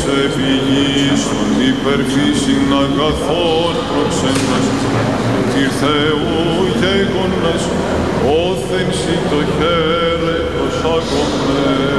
επιγής των υπερφύσιν αγαθών προξένας, τυρ Θεού γέγονας, όθεν σοι το χαίρετος αγωνέ.